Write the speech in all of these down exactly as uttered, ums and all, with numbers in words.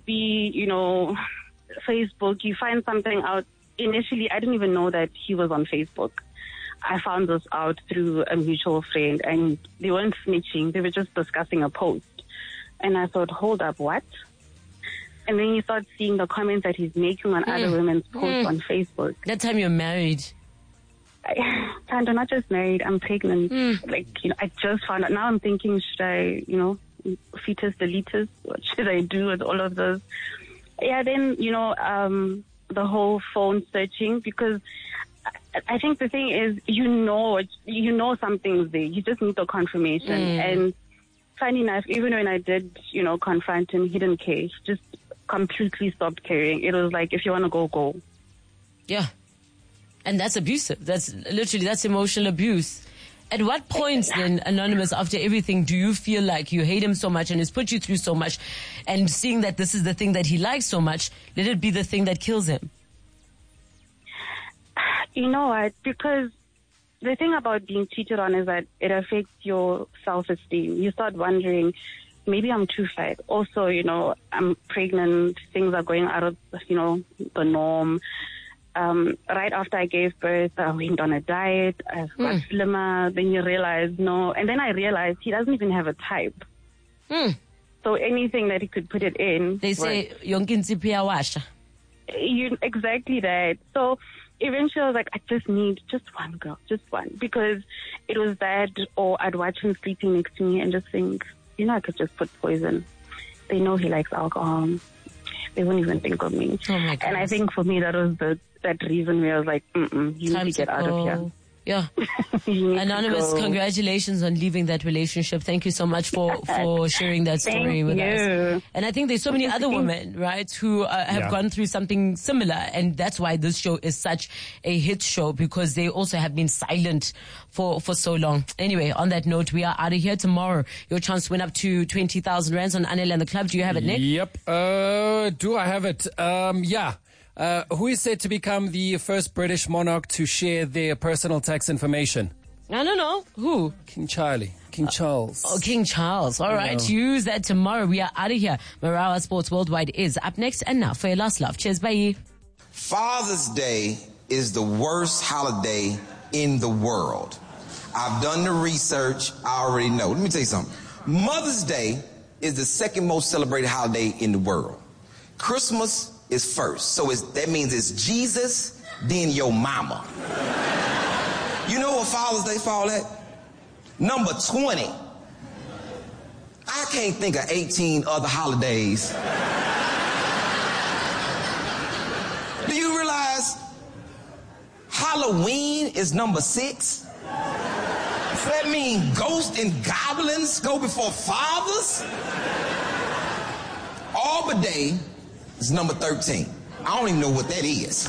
be, you know, Facebook, you find something out. Initially, I didn't even know that he was on Facebook. I found this out through a mutual friend, and they weren't snitching. They were just discussing a post. And I thought, hold up, what? And then you start seeing the comments that he's making on mm. other women's posts mm. on Facebook. That time you're married. I, I'm not just married, I'm pregnant. Mm. Like, you know, I just found out. Now I'm thinking, should I, you know, fetus deletus? What should I do with all of this? Yeah, then, you know, um, the whole phone searching, because I, I think the thing is, you know, you know something's there. You just need the confirmation. Mm. And funny enough, even when I did, you know, confront him, he didn't care. He just completely stopped caring. It was like, if you want to go, go. Yeah. And that's abusive. That's literally, that's emotional abuse. At what point then, Anonymous, after everything, do you feel like you hate him so much and he's put you through so much, and seeing that this is the thing that he likes so much, let it be the thing that kills him? You know what? Because the thing about being cheated on is that it affects your self-esteem. You start wondering, maybe I'm too fat. Also, you know, I'm pregnant. Things are going out of, you know, the norm. Um, right after I gave birth, I went on a diet. I got mm. slimmer. Then you realize, no. And then I realized he doesn't even have a type. Mm. So anything that he could put it in. They say, yonkinsi pia washa. You, exactly that. So eventually I was like, I just need just one girl, just one. Because it was that, or I'd watch him sleeping next to me and just think, you know, I could just put poison. They know he likes alcohol. They wouldn't even think of me. Oh my God. And I think for me, that was the that reason where I was like, mm-mm, you Time need to get to out of here. Yeah. Anonymous, congratulations on leaving that relationship. Thank you so much for, for sharing that story Thank with you. us. And I think there's so many other women, right, who uh, have Yeah. gone through something similar. And that's why this show is such a hit show, because they also have been silent for, for so long. Anyway, on that note, we are out of here tomorrow. Your chance to win up to twenty thousand rands on Anel and the Club. Do you have it, Nick? Yep. Uh, do I have it? Um, yeah. Uh, who is said to become the first British monarch to share their personal tax information? I don't know. Who? King Charlie. King Charles. Oh, King Charles. All right. know. Use that tomorrow. We are out of here. Marawa Sports Worldwide is up next. And now for your last love. Cheers. Bye. Father's Day is the worst holiday in the world. I've done the research. I already know. Let me tell you something. Mother's Day is the second most celebrated holiday in the world. Christmas is first. So it's, that means it's Jesus, then your mama. You know what Father's Day fall at? Number twenty. I can't think of eighteen other holidays. Do you realize Halloween is number six? Does that mean ghosts and goblins go before fathers? Arbor Day is number thirteen. I don't even know what that is.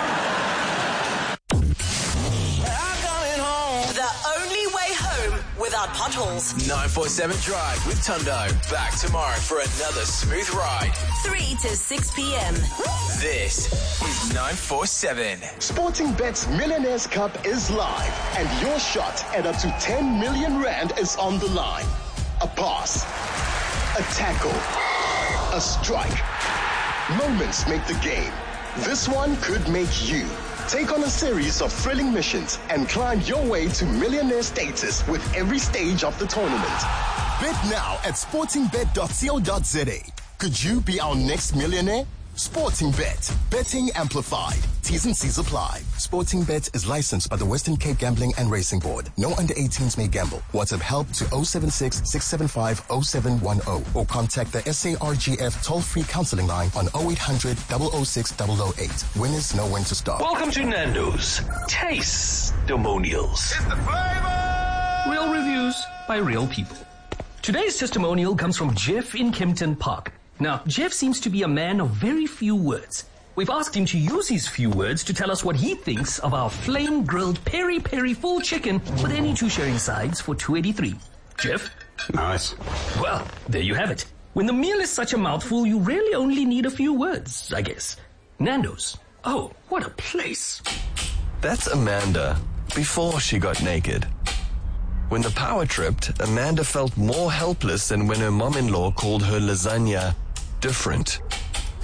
The only way home without potholes. nine four seven Drive with Tundo. Back tomorrow for another smooth ride. three to six p.m. This is nine four seven. Sporting Bet's Millionaires Cup is live, and your shot at up to ten million rand is on the line. A pass, a tackle, a strike. Moments make the game. This one could make you. Take on a series of thrilling missions and climb your way to millionaire status with every stage of the tournament. Bet now at sporting bet dot co dot za. Could you be our next millionaire? Sporting Bet. Betting amplified. T's and C's apply. Sporting Bet is licensed by the Western Cape Gambling and Racing Board. No under eighteens may gamble. WhatsApp help to oh seven six, six seven five, oh seven one oh or contact the S A R G F toll-free counseling line on oh eight hundred, oh oh six, oh oh eight. Winners know when to stop. Welcome to Nando's Taste-Demonials. It's the flavor! Real reviews by real people. Today's testimonial comes from Jeff in Kempton Park. Now, Jeff seems to be a man of very few words. We've asked him to use his few words to tell us what he thinks of our flame-grilled peri-peri full chicken with any two sharing sides for two eighty-three. Jeff? Nice. Well, there you have it. When the meal is such a mouthful, you really only need a few words, I guess. Nando's. Oh, what a place. That's Amanda before she got naked. When the power tripped, Amanda felt more helpless than when her mom-in-law called her lasagna different.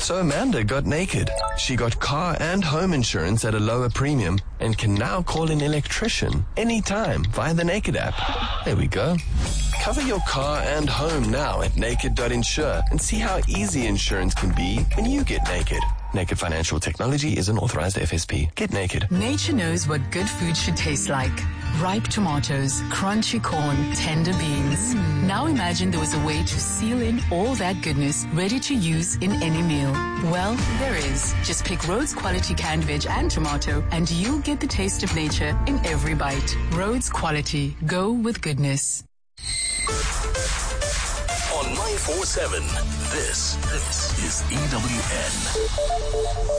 So Amanda got naked. She got car and home insurance at a lower premium and can now call an electrician anytime via the Naked app. There we go. Cover your car and home now at naked dot insure and see how easy insurance can be when you get naked. Naked Financial Technology is an authorized F S P. Get naked. Nature knows what good food should taste like. Ripe tomatoes, crunchy corn, tender beans. Mm. Now imagine there was a way to seal in all that goodness ready to use in any meal. Well, there is. Just pick Rhodes Quality canned veg and tomato and you'll get the taste of nature in every bite. Rhodes Quality. Go with goodness. On nine four seven, this, this is E W N.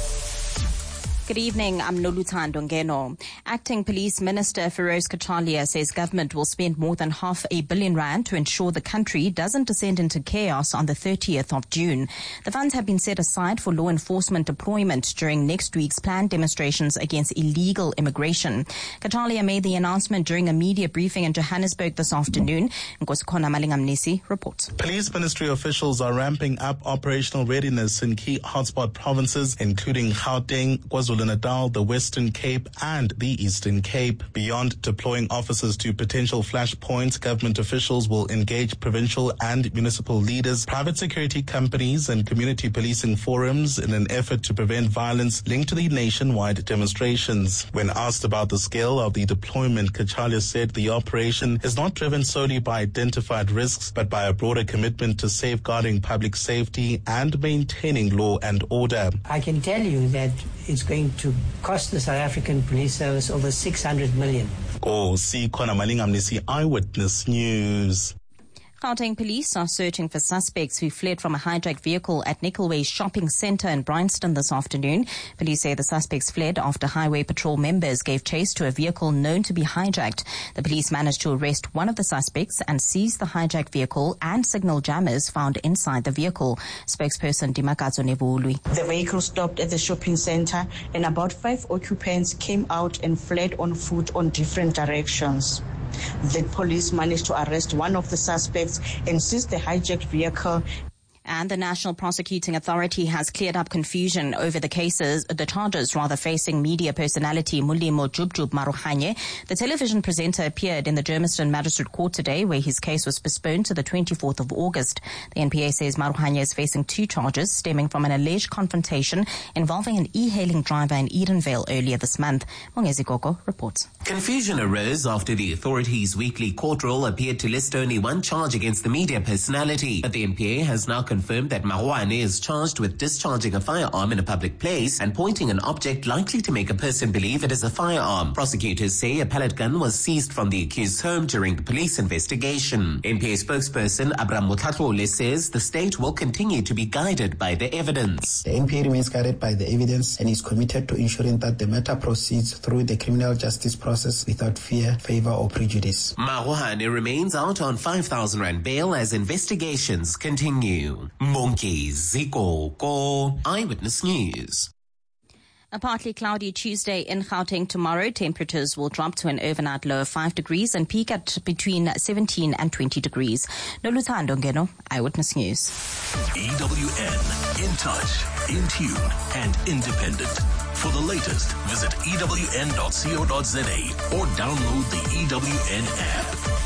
Good evening, I'm Noluthando Ngeno. Acting Police Minister Feroz Kachalia says government will spend more than half a billion rand to ensure the country doesn't descend into chaos on the thirtieth of June. The funds have been set aside for law enforcement deployment during next week's planned demonstrations against illegal immigration. Kachalia made the announcement during a media briefing in Johannesburg this afternoon. Nkosikhona Malingamnisi reports. Police Ministry officials are ramping up operational readiness in key hotspot provinces, including Gauteng, KwaZulu-Natal, the Western Cape and the Eastern Cape. Beyond deploying officers to potential flashpoints, government officials will engage provincial and municipal leaders, private security companies and community policing forums in an effort to prevent violence linked to the nationwide demonstrations. When asked about the scale of the deployment, Kachalia said the operation is not driven solely by identified risks, but by a broader commitment to safeguarding public safety and maintaining law and order. I can tell you that it's going to cost the South African Police Service over six hundred million. Oh, see, Kona Malingamnisi, Eyewitness News. Gauteng police are searching for suspects who fled from a hijacked vehicle at Nickelway Shopping Centre in Bryanston this afternoon. Police say the suspects fled after Highway Patrol members gave chase to a vehicle known to be hijacked. The police managed to arrest one of the suspects and seize the hijacked vehicle and signal jammers found inside the vehicle. Spokesperson Dimakazo Nebulwi. The vehicle stopped at the shopping centre and about five occupants came out and fled on foot on different directions. The police managed to arrest one of the suspects and seize the hijacked vehicle. And the National Prosecuting Authority has cleared up confusion over the cases, the charges rather facing media personality Mulimo Jubjub Maruhanye. The television presenter appeared in the Germiston Magistrate Court today, where his case was postponed to the twenty-fourth of August. The N P A says Maruhanye is facing two charges stemming from an alleged confrontation involving an e-hailing driver in Edenvale earlier this month. Mongezi Gogo reports. Confusion arose after the authorities' weekly court roll appeared to list only one charge against the media personality, but the N P A has now confirmed that Maruhanye is charged with discharging a firearm in a public place and pointing an object likely to make a person believe it is a firearm. Prosecutors say a pellet gun was seized from the accused's home during the police investigation. N P A spokesperson Abraham Mutlatlole says the state will continue to be guided by the evidence. The N P A remains guided by the evidence and is committed to ensuring that the matter proceeds through the criminal justice process without fear, favor or prejudice. Maruhanye remains out on five thousand rand bail as investigations continue. Monkey Ziko Ko Eyewitness News. A partly cloudy Tuesday in Gauteng tomorrow. Temperatures will drop to an overnight low of five degrees and peak at between seventeen and twenty degrees. Noluthando Ngeno, Eyewitness News. E W N, in touch, in tune, and independent. For the latest, visit E W N dot co dot za or download the E W N app.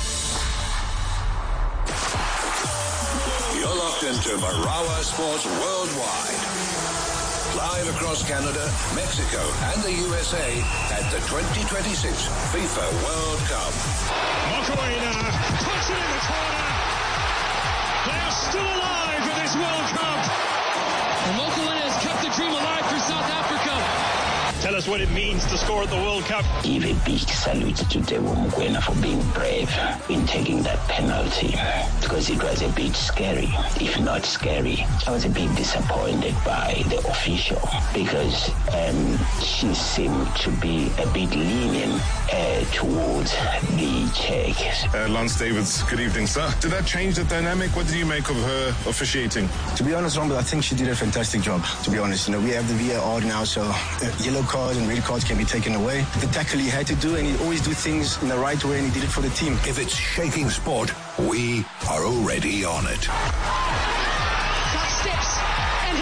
You're locked into Marawa Sports Worldwide. Live across Canada, Mexico, and the U S A at the twenty twenty-six FIFA World Cup. Mokoena puts it in the corner. They are still alive in this World Cup. And Mokoena has kept the dream alive for South Africa. Tell us what it means to score at the World Cup. Give a big salute to Teboho Mokoena for being brave in taking that penalty, because it was a bit scary, if not scary. I was a bit disappointed by the official because um, she seemed to be a bit lenient uh, towards the Czech. Uh, Lance Davids, good evening, sir. Did that change the dynamic? What did you make of her officiating? To be honest, Rumble, I think she did a fantastic job, to be honest. You know, we have the V A R now, so uh, yellow cards and red cards can be taken away. The tackle he had to do, and he always do things in the right way, and he did it for the team. If it's shaking sport, we are already on it. That steps, and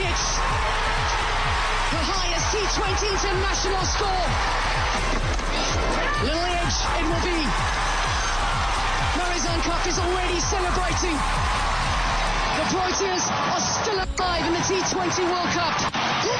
twenty international score. Little edge, it will be. Marizanne Cup is already celebrating. The Proteas are still alive in the T twenty World Cup.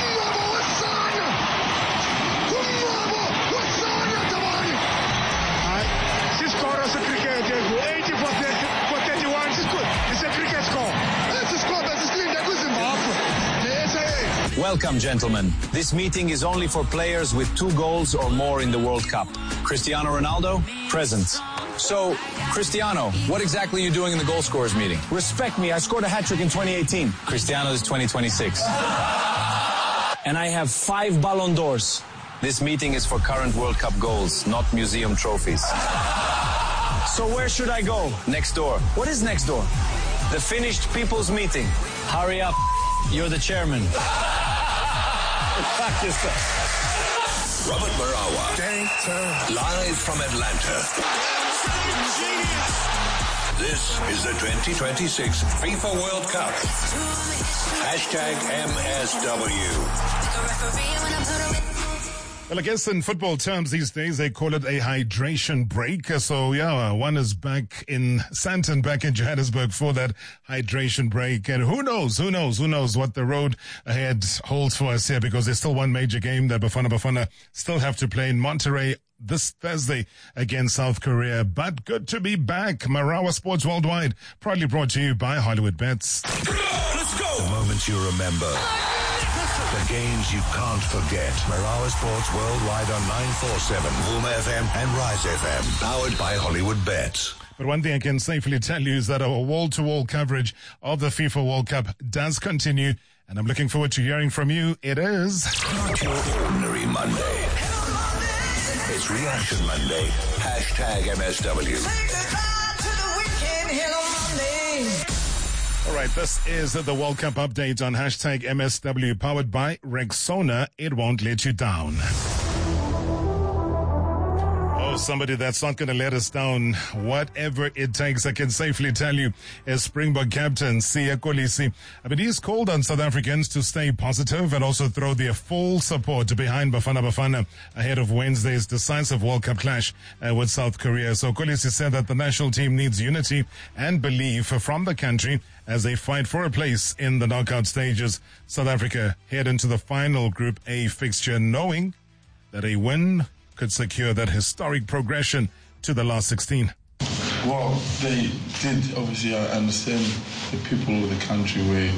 Si score su cricket, eighty for thirty-one. It's a cricket score. It's a score that's screen that was in Welcome, gentlemen. This meeting is only for players with two goals or more in the World Cup. Cristiano Ronaldo, present. So, Cristiano, what exactly are you doing in the goal scorers meeting? Respect me, I scored a hat-trick in twenty eighteen. Cristiano is twenty twenty-six. And I have five Ballon d'Ors. This meeting is for current World Cup goals, not museum trophies. So where should I go? Next door. What is next door? The finished people's meeting. Hurry up. You're the chairman. Robert Marawa, live from Atlanta. This is the twenty twenty-six FIFA World Cup. Hashtag M S W. Well, I guess in football terms these days, they call it a hydration break. So, yeah, one is back in Sandton, back in Johannesburg for that hydration break. And who knows, who knows, who knows what the road ahead holds for us here, because there's still one major game that Bafana Bafana still have to play in Monterrey this Thursday against South Korea. But good to be back. Marawa Sports Worldwide, proudly brought to you by Hollywood Bets. Let's go! The moments you remember. The games you can't forget. Marawa Sports Worldwide on nine forty-seven, Boom F M and Rise F M. Powered by Hollywood Bets. But one thing I can safely tell you is that our wall-to-wall coverage of the FIFA World Cup does continue. And I'm looking forward to hearing from you. It is not your ordinary Monday. It's Reaction Monday. Hashtag M S W. All right, this is the World Cup update on hashtag M S W, powered by Rexona. It won't let you down. Oh, somebody that's not going to let us down, whatever it takes, I can safely tell you, is Springbok captain Siya Kolisi. I mean, he's called on South Africans to stay positive and also throw their full support behind Bafana Bafana ahead of Wednesday's decisive World Cup clash uh, with South Korea. So Kolisi said that the national team needs unity and belief from the country as they fight for a place in the knockout stages. South Africa head into the final Group A fixture knowing that a win could secure that historic progression to the last sixteen. Well, they did, obviously, I understand the people of the country where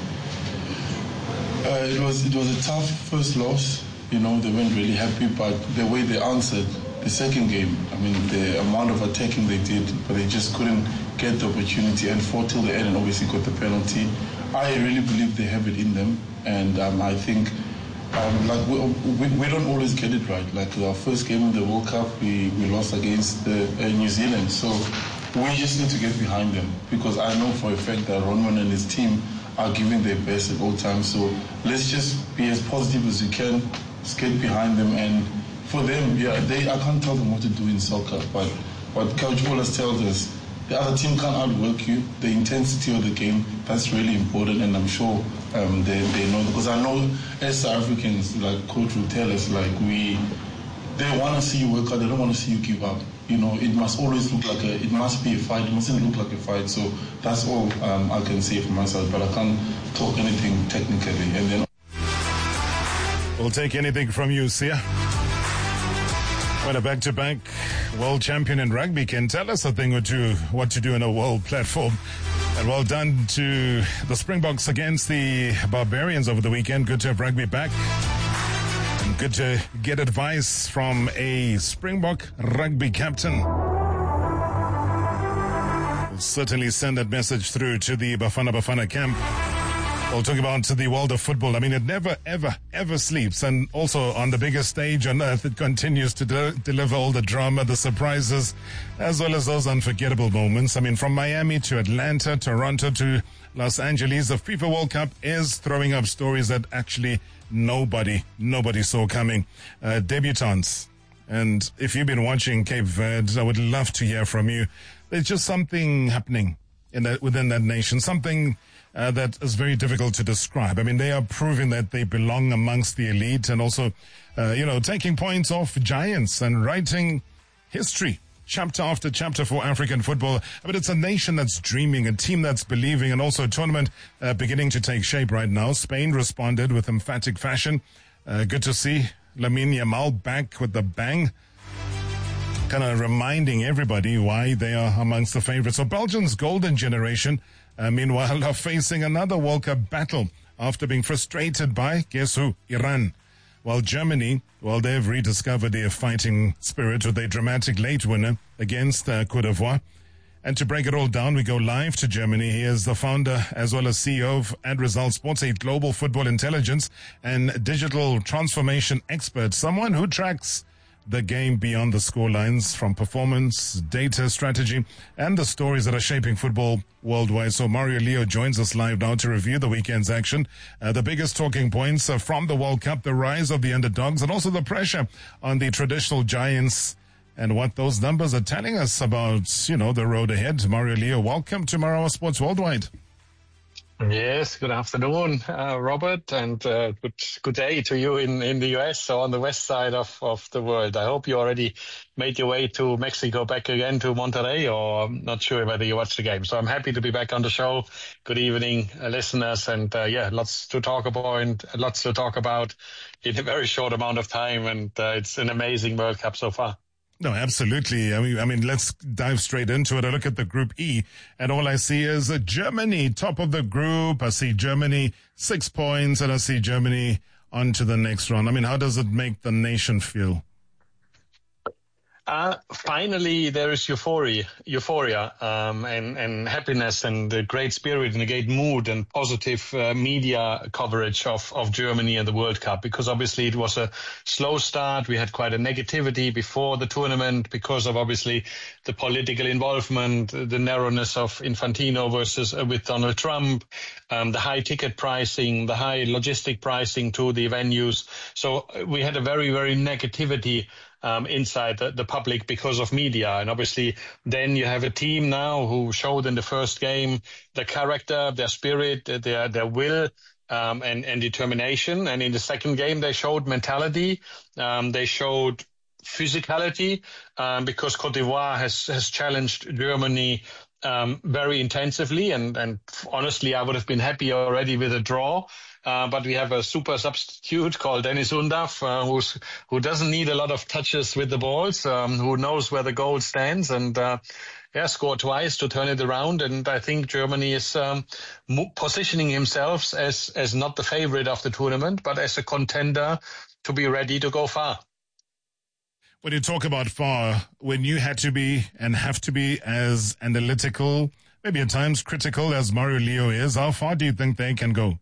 uh, it was it was a tough first loss. You know, they weren't really happy, but the way they answered the second game, I mean, the amount of attacking they did, but they just couldn't get the opportunity and fought till the end and obviously got the penalty. I really believe they have it in them, and um, I think um, like we, we, we don't always get it right. Like our first game in the World Cup, we, we lost against the, uh, New Zealand, so we just need to get behind them, because I know for a fact that Ronman and his team are giving their best at all times. So let's just be as positive as we can, just get behind them, and for them, yeah, they I can't tell them what to do in soccer, but what Coach Wallace tells us, the other team can't outwork you. The intensity of the game, that's really important, and I'm sure um, they, they know, because I know as South Africans, like Coach will tell us, like we, they want to see you work out, they don't want to see you give up. You know, it must always look like a, it must be a fight, it mustn't look like a fight. So that's all um, I can say for myself, but I can't talk anything technically. And then we'll take anything from you, Siya. Well, a back-to-back world champion in rugby can tell us a thing or two what to do in a world platform. And well done to the Springboks against the Barbarians over the weekend. Good to have rugby back. And good to get advice from a Springbok rugby captain. We'll certainly send that message through to the Bafana Bafana camp. We'll talk about the world of football. I mean, it never, ever, ever sleeps. And also on the biggest stage on earth, it continues to de- deliver all the drama, the surprises, as well as those unforgettable moments. I mean, from Miami to Atlanta, Toronto to Los Angeles, the FIFA World Cup is throwing up stories that actually nobody, nobody saw coming. Uh, debutants. And if you've been watching Cape Verde, I would love to hear from you. There's just something happening in that, within that nation, something uh, that is very difficult to describe. I mean, they are proving that they belong amongst the elite and also, uh, you know, taking points off giants and writing history. Chapter after chapter for African football. I mean, it's a nation that's dreaming, a team that's believing, and also a tournament uh, beginning to take shape right now. Spain responded with emphatic fashion. Uh, good to see Lamine Yamal back with the bang, kind of reminding everybody why they are amongst the favorites. So Belgium's golden generation, uh, meanwhile, are facing another World Cup battle after being frustrated by, guess who, Iran. While Germany, well, they've rediscovered their fighting spirit with a dramatic late winner against uh, Côte d'Ivoire. And to break it all down, we go live to Germany. He is the founder as well as C E O of Ad Result Sports, a global football intelligence and digital transformation expert, someone who tracks the game beyond the scorelines, from performance, data, strategy, and the stories that are shaping football worldwide. So Mario Leo joins us live now to review the weekend's action, uh, the biggest talking points uh, from the World Cup, the rise of the underdogs, and also the pressure on the traditional giants, and what those numbers are telling us about, you know, the road ahead. Mario Leo, welcome to Marawa Sports Worldwide. Yes, good afternoon, uh, Robert, and uh, good good day to you in, in the U S, so on the west side of, of the world. I hope you already made your way to Mexico, back again to Monterrey, or I'm not sure whether you watched the game. So I'm happy to be back on the show. Good evening, uh, listeners, and uh, yeah, lots to talk about, lots to talk about in a very short amount of time, and uh, it's an amazing World Cup so far. No, absolutely. I mean, I mean, let's dive straight into it. I look at the Group E, and all I see is uh, Germany, top of the group. I see Germany six points, and I see Germany on to the next round. I mean, how does it make the nation feel? Uh, finally, there is euphoria, euphoria, um, and, and happiness, and a great spirit and a great mood and positive uh, media coverage of, of Germany and the World Cup, because obviously it was a slow start. We had quite a negativity before the tournament because of obviously the political involvement, the narrowness of Infantino versus uh, with Donald Trump, um, the high ticket pricing, the high logistic pricing to the venues. So we had a very, very negativity Um, inside the, the public because of media. And obviously then you have a team now who showed in the first game their character, their spirit, their their will, um, and, and determination. And in the second game they showed mentality, um, they showed physicality, um, because Côte d'Ivoire has, has challenged Germany um, very intensively. And, and honestly, I would have been happy already with a draw. Uh, but we have a super substitute called Deniz Undav, uh, who's, who doesn't need a lot of touches with the balls, um, who knows where the goal stands, and uh, yeah, scored twice to turn it around. And I think Germany is um, positioning himself as, as not the favorite of the tournament, but as a contender to be ready to go far. When you talk about far, when you had to be and have to be as analytical, maybe at times critical as Mario Leo is, how far do you think they can go?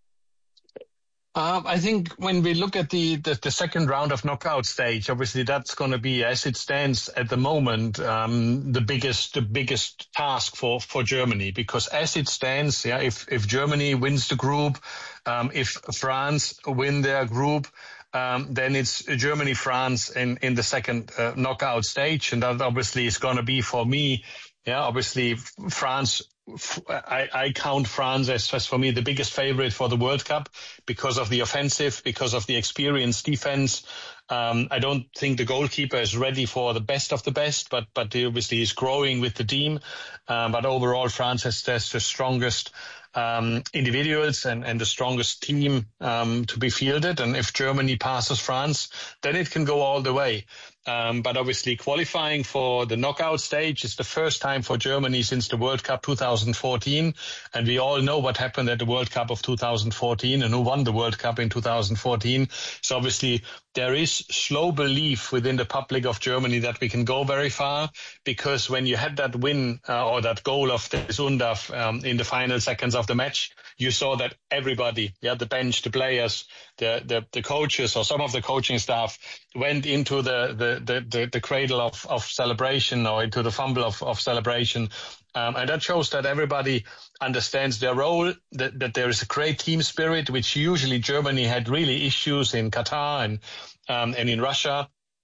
Um, I think when we look at the, the, the second round of knockout stage, obviously that's going to be, as it stands at the moment, um, the biggest the biggest task for, for Germany. Because as it stands, yeah, if if Germany wins the group, um, if France win their group, um, then it's Germany, France in in the second uh, knockout stage, and that obviously is going to be for me, yeah, obviously France. I, I count France as, as, for me, the biggest favorite for the World Cup because of the offensive, because of the experienced defense. Um, I don't think the goalkeeper is ready for the best of the best, but but obviously he's growing with the team. Um, but overall, France has, has the strongest um, individuals and, and the strongest team um, to be fielded. And if Germany passes France, then it can go all the way. Um, but obviously qualifying for the knockout stage is the first time for Germany since the World Cup two thousand fourteen. And we all know what happened at the World Cup of two thousand fourteen and who won the World Cup in two thousand fourteen. So obviously there is slow belief within the public of Germany that we can go very far, because when you had that win uh, or that goal of Deniz Undav um, in the final seconds of the match, you saw that everybody, yeah, the bench, the players, the, the, the coaches or some of the coaching staff went into the, the, the, the, the cradle of, of celebration or into the fumble of, of celebration. Um, and that shows that everybody understands their role, that, that there is a great team spirit, which usually Germany had really issues in Qatar and, um, and in Russia.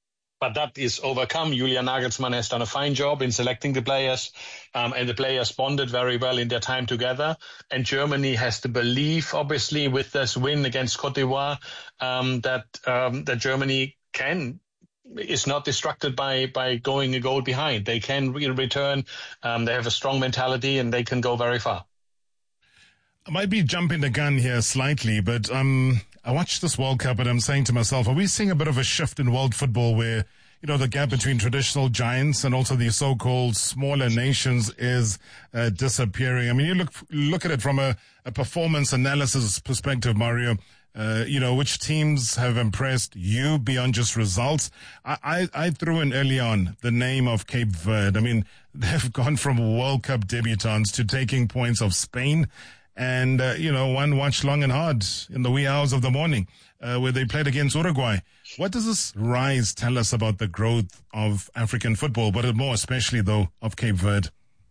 But that is overcome. Julian Nagelsmann has done a fine job in selecting the players, um, and the players bonded very well in their time together. And Germany has the belief, obviously, with this win against Cote d'Ivoire, um, that um, that Germany can is not distracted by by going a goal behind. They can re- return. Um, they have a strong mentality, and they can go very far. I might be jumping the gun here slightly, but um, I watched this World Cup and I'm saying to myself, are we seeing a bit of a shift in world football where, you know, the gap between traditional giants and also the so-called smaller nations is uh, disappearing? I mean, you look look at it from a, a performance analysis perspective, Mario. Uh, you know, which teams have impressed you beyond just results? I, I, I threw in early on the name of Cape Verde. I mean, they've gone from World Cup debutants to taking points of Spain. And, uh, you know, one watched long and hard in the wee hours of the morning uh, where they played against Uruguay. What does this rise tell us about the growth of African football, but more especially, though, of Cape Verde?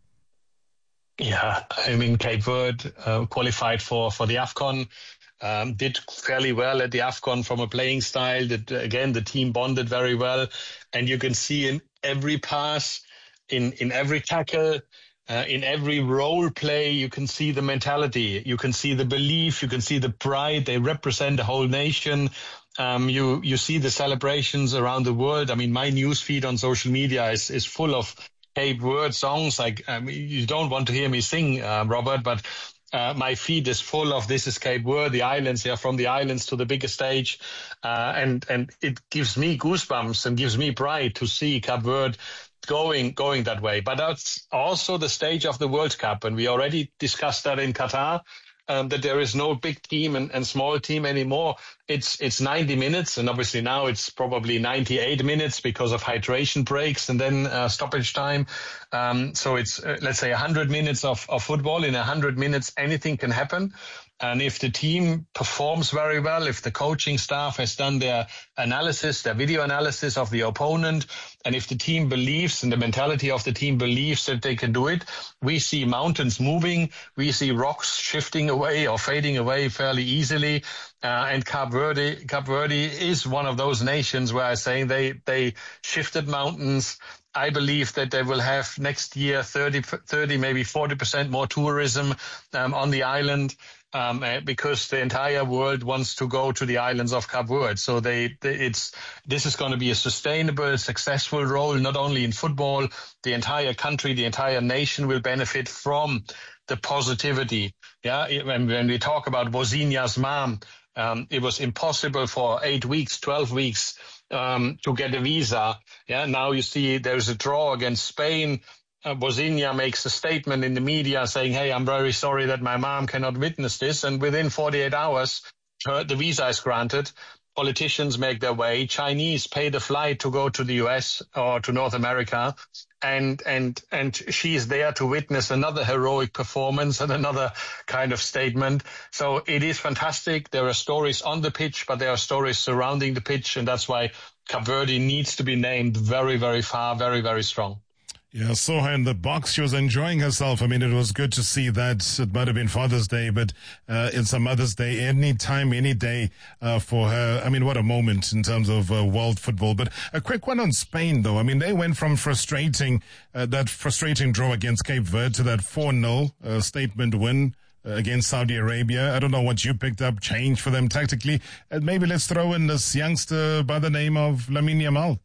Yeah, I mean, Cape Verde uh, qualified for, for the AFCON, um, did fairly well at the AFCON from a playing style. That, again, the team bonded very well. And you can see in every pass, in, in every tackle, Uh, in every role play, you can see the mentality, you can see the belief, you can see the pride. They represent the whole nation. Um, you you see the celebrations around the world. I mean, my news feed on social media is, is full of Cape Verde songs. Like, I mean, you don't want to hear me sing, uh, Robert, but uh, my feed is full of "This is Cape Verde," the islands. Yeah, from the islands to the biggest stage, uh, and and it gives me goosebumps and gives me pride to see Cape Verde going going that way. But that's also the stage of the World Cup, and we already discussed that in Qatar, um, that there is no big team and, and small team anymore. It's it's ninety minutes, and obviously now it's probably ninety-eight minutes because of hydration breaks and then uh, stoppage time. Um, so it's, uh, let's say, one hundred minutes of, of football. In one hundred minutes, anything can happen. And if the team performs very well, if the coaching staff has done their analysis, their video analysis of the opponent, and if the team believes and the mentality of the team believes that they can do it, we see mountains moving, we see rocks shifting away or fading away fairly easily. Uh, and Cape Verde, Cape Verde is one of those nations where I say they, they shifted mountains. I believe that they will have next year thirty, thirty maybe forty percent more tourism um, on the island. Um, because the entire world wants to go to the islands of Cape Verde. So they, they it's, this is going to be a sustainable, successful role, not only in football. The entire country, the entire nation will benefit from the positivity. Yeah. When, when we talk about Vozinha's mom, um, it was impossible for eight weeks, twelve weeks, um, to get a visa. Yeah. Now you see there's a draw against Spain. Uh, Vozinha makes a statement in the media saying, hey, I'm very sorry that my mom cannot witness this. And within forty-eight hours, her, the visa is granted. Politicians make their way. Chinese pay the flight to go to the U S or to North America. And, and, and she's there to witness another heroic performance and another kind of statement. So it is fantastic. There are stories on the pitch, but there are stories surrounding the pitch. And that's why Cape Verde needs to be named very, very far, very, very strong. Yeah, I saw her in the box. She was enjoying herself. I mean, it was good to see that. It might have been Father's Day, but uh, it's a Mother's Day. Any time, any day uh, for her. I mean, what a moment in terms of uh, world football. But a quick one on Spain, though. I mean, they went from frustrating, uh, that frustrating draw against Cape Verde to that four nil uh, statement win uh, against Saudi Arabia. I don't know what you picked up, change for them tactically. And maybe let's throw in this youngster by the name of Lamine Yamal.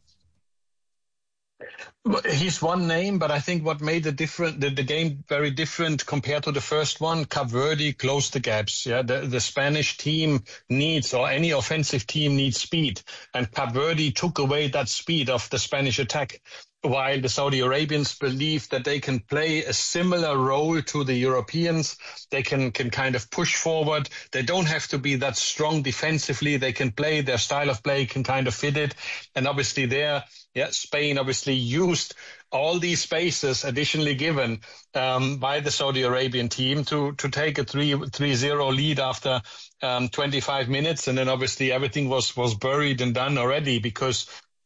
He's one name, but I think what made the different the, the game very different compared to the first one, Cape Verde closed the gaps. Yeah, the, the Spanish team needs, or any offensive team needs speed, and Cape Verde took away that speed of the Spanish attack. While the Saudi Arabians believe that they can play a similar role to the Europeans, they can, can kind of push forward. They don't have to be that strong defensively. They can play, their style of play can kind of fit it. And obviously there, yeah, Spain obviously used all these spaces additionally given um, by the Saudi Arabian team to, to take a three zero lead after um, twenty-five minutes. And then obviously everything was, was buried and done already because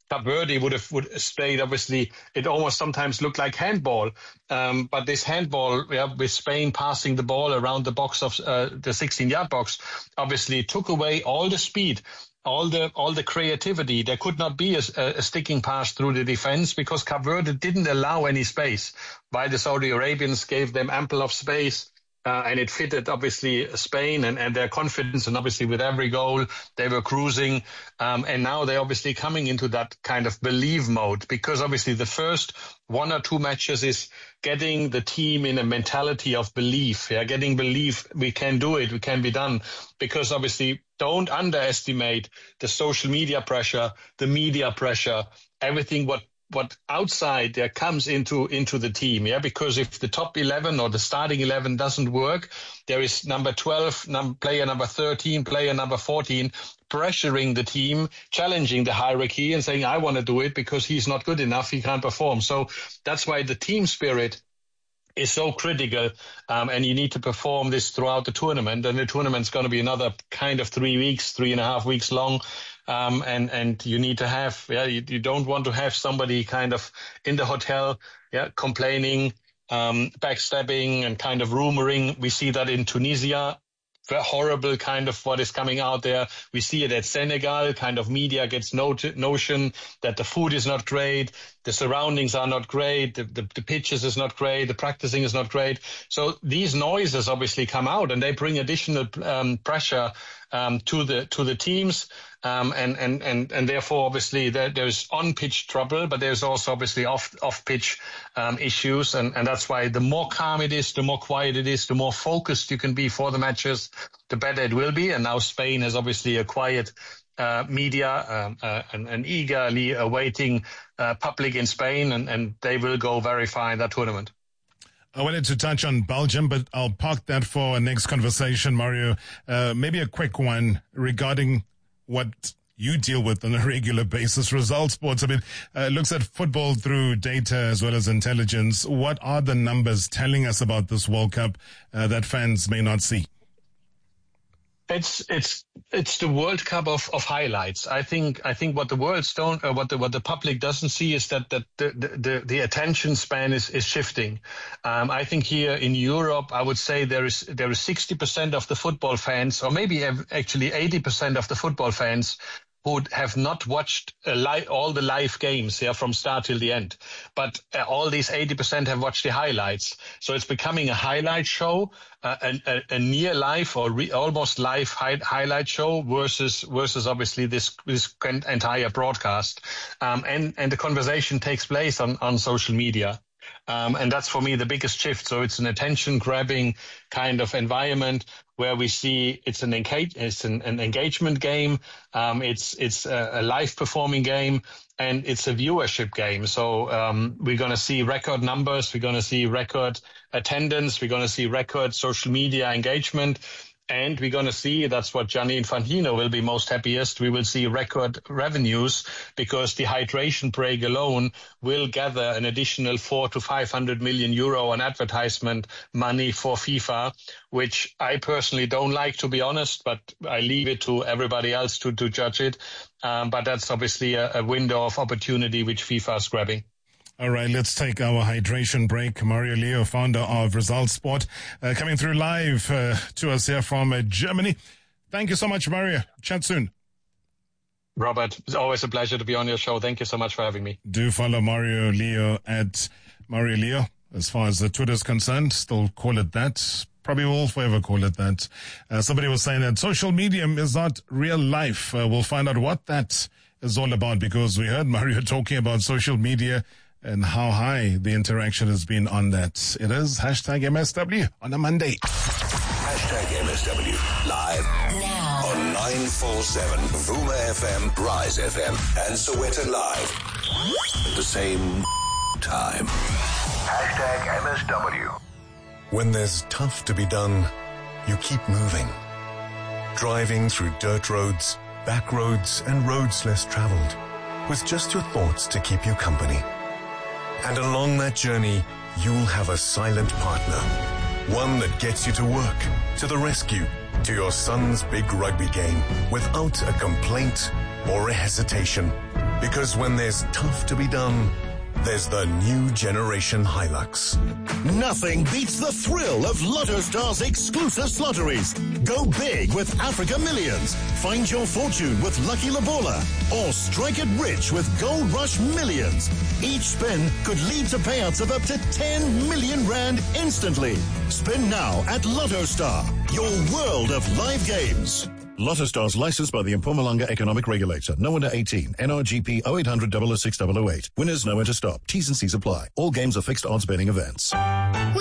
Cape Verde would have would stayed, obviously, it almost sometimes looked like handball. Um, but this handball, yeah, with Spain passing the ball around the box of uh, the sixteen-yard box, obviously took away all the speed, all the all the creativity. There could not be a, a sticking pass through the defense because Cape Verde didn't allow any space, while the Saudi Arabians gave them ample of space. Uh, and it fitted, obviously, Spain and, and their confidence. And obviously, with every goal, they were cruising. Um, and now they're obviously coming into that kind of believe mode, because obviously the first one or two matches is getting the team in a mentality of belief. Yeah, getting belief, we can do it, we can be done. Because obviously, don't underestimate the social media pressure, the media pressure, everything what what outside there comes into into the team, yeah, because if the top eleven or the starting eleven doesn't work, there is number twelve, num- player number thirteen, player number fourteen pressuring the team, challenging the hierarchy and saying, I want to do it because he's not good enough, he can't perform. So that's why the team spirit is so critical, um, and you need to perform this throughout the tournament. And the tournament's going to be another kind of three weeks, three and a half weeks long. Um, and, and you need to have, yeah, you, you don't want to have somebody kind of in the hotel, yeah, complaining, um, backstabbing and kind of rumoring. We see that in Tunisia. Horrible kind of what is coming out there. We see it at Senegal, kind of media gets not- notion that the food is not great, the surroundings are not great, the, the, the pitches is not great, the practicing is not great. So these noises obviously come out and they bring additional um, pressure um, to the to the teams. Um, and, and, and, and therefore, obviously, there, there's on-pitch trouble, but there's also obviously off, off-pitch um, issues. And, and that's why the more calm it is, the more quiet it is, the more focused you can be for the matches, the better it will be. And now Spain has obviously acquired uh, media um, uh, and, and eagerly awaiting uh, public in Spain, and, and they will go very far in that tournament. I wanted to touch on Belgium, but I'll park that for our next conversation, Mario. Uh, maybe a quick one regarding what you deal with on a regular basis, Results Sports. I mean, uh, looks at football through data as well as intelligence. What are the numbers telling us about this World Cup uh, that fans may not see? It's it's it's the World Cup of, of highlights. I think I think what the world's don't uh, what the what the public doesn't see is that that the the, the attention span is is shifting. Um, I think here in Europe, I would say there is there is sixty percent of the football fans, or maybe actually eighty percent of the football fans, who have not watched uh, li- all the live games, yeah, from start till the end. But uh, all these eighty percent have watched the highlights. So it's becoming a highlight show, uh, a, a, a near live or re- almost live hi- highlight show versus versus obviously this this entire broadcast. Um, and and the conversation takes place on on social media. Um, and that's for me the biggest shift. So it's an attention-grabbing kind of environment where we see it's an engage, it's an, an engagement game, um, it's it's a, a live performing game, and it's a viewership game. So um, we're going to see record numbers, we're going to see record attendance, we're going to see record social media engagement. And we're going to see, that's what Gianni Infantino will be most happiest, we will see record revenues, because the hydration break alone will gather an additional four to five hundred million euro on advertisement money for FIFA, which I personally don't like, to be honest, but I leave it to everybody else to, to judge it. Um, but that's obviously a, a window of opportunity which FIFA is grabbing. All right, let's take our hydration break. Mario Leo, founder of Results Sport, uh, coming through live uh, to us here from uh, Germany. Thank you so much, Mario. Chat soon. Robert, it's always a pleasure to be on your show. Thank you so much for having me. Do follow Mario Leo at Mario Leo. As far as the Twitter is concerned, still call it that. Probably will forever call it that. Uh, somebody was saying that social media is not real life. Uh, we'll find out what that is all about, because we heard Mario talking about social media and how high the interaction has been on that. It is hashtag M S W on a Monday. Hashtag M S W live now on nine forty-seven Vuma F M, Rise F M, and Soweto Live at the same time. Hashtag M S W. When there's tough to be done, you keep moving. Driving through dirt roads, back roads, and roads less traveled, with just your thoughts to keep you company. And along that journey, you'll have a silent partner. One that gets you to work, to the rescue, to your son's big rugby game, without a complaint or a hesitation. Because when there's tough to be done, there's the new generation Hilux. Nothing beats the thrill of LottoStar's exclusive lotteries. Go big with Africa Millions. Find your fortune with Lucky Labola. Or strike it rich with Gold Rush Millions. Each spin could lead to payouts of up to ten million rand instantly. Spin now at LottoStar, your world of live games. LottoStar's licensed by the Mpumalanga Economic Regulator. No under eighteen. N R G P oh eight hundred, double oh six, double oh eight. Winners know when to stop. T's and C's apply. All games are fixed odds betting events.